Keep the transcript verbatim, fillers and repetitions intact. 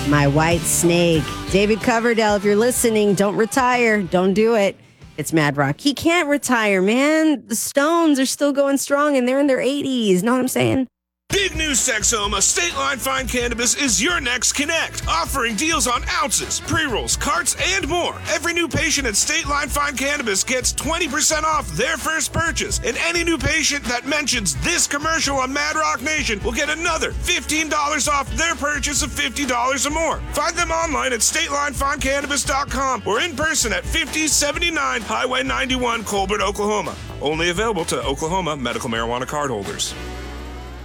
My White Snake. David Coverdale, if you're listening, don't retire. Don't do it. It's Mad Rock. He can't retire, man. The Stones are still going strong, and they're in their eighties. Know what I'm saying? Big news, Texoma. State Line Fine Cannabis is your next connect, offering deals on ounces, pre-rolls, carts, and more. Every new patient at State Line Fine Cannabis gets twenty percent off their first purchase, and any new patient that mentions this commercial on Mad Rock Nation will get another fifteen dollars off their purchase of fifty dollars or more. Find them online at state line fine cannabis dot com or in person at fifty seventy-nine Highway ninety-one, Colbert, Oklahoma. Only available to Oklahoma medical marijuana card holders.